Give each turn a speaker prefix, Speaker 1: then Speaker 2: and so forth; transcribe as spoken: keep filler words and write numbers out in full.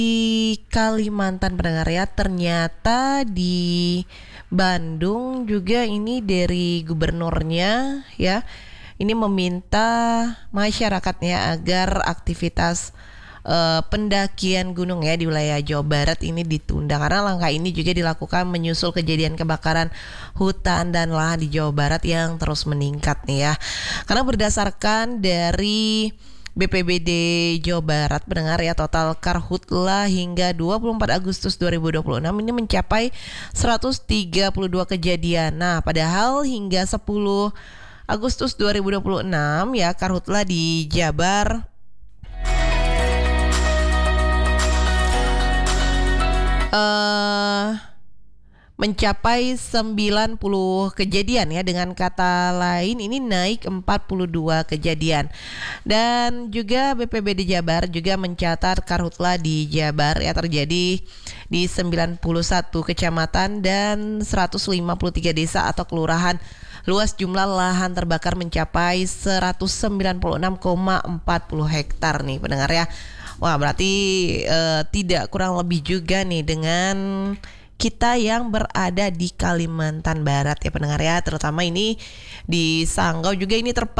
Speaker 1: Di Kalimantan pendengar ya, ternyata di Bandung juga ini dari gubernurnya ya, ini meminta masyarakatnya agar aktivitas eh, pendakian gunung ya di wilayah Jawa Barat ini ditunda karena langkah ini juga dilakukan menyusul kejadian kebakaran hutan dan lahan di Jawa Barat yang terus meningkat nih ya. Karena berdasarkan dari B P B D Jawa Barat pendengar ya, total karhutla hingga dua puluh empat Agustus dua ribu dua puluh enam ini mencapai seratus tiga puluh dua kejadian. Nah, padahal hingga sepuluh Agustus dua ribu dua puluh enam ya, karhutla di Jabar eh mencapai sembilan puluh kejadian ya, dengan kata lain ini naik empat puluh dua kejadian. Dan juga B P B D Jabar juga mencatat karhutla di Jabar ya terjadi di sembilan puluh satu kecamatan dan seratus lima puluh tiga desa atau kelurahan. Luas jumlah lahan terbakar mencapai seratus sembilan puluh enam koma empat puluh hektar nih pendengar ya. Wah, berarti eh, tidak kurang lebih juga nih dengan kita yang berada di Kalimantan Barat ya pendengar ya, terutama ini di Sanggau juga ini terpantau